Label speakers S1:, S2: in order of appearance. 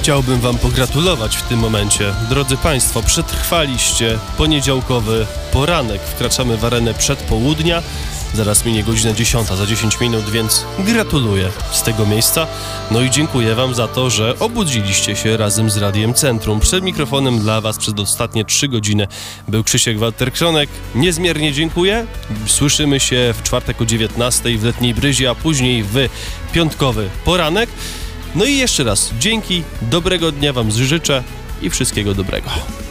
S1: Chciałbym wam pogratulować w tym momencie. Drodzy państwo, przetrwaliście poniedziałkowy poranek. Wkraczamy w arenę przedpołudnia. Zaraz minie godzina 10, za 10 minut, więc gratuluję z tego miejsca. No i dziękuję wam za to, że obudziliście się razem z Radiem Centrum. Przed mikrofonem dla was przez ostatnie 3 godziny był Krzysiek Walter-Krzonek. Niezmiernie dziękuję. Słyszymy się w czwartek o 19 w Letniej Bryzie, a później w piątkowy poranek. No i jeszcze raz dzięki, dobrego dnia wam życzę i wszystkiego dobrego.